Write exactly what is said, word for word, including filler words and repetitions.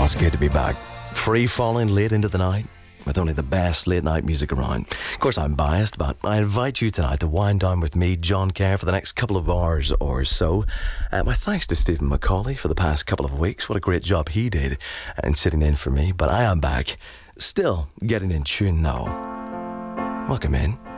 Oh, it's good to be back. Free falling late into the night with only the best late night music around. Of course, I'm biased, but I invite you tonight to wind down with me, John Kerr, for the next couple of hours or so. Uh, my thanks to Stephen McCauley for the past couple of weeks. What a great job he did in sitting in for me. But I am back, still getting in tune now. Welcome in.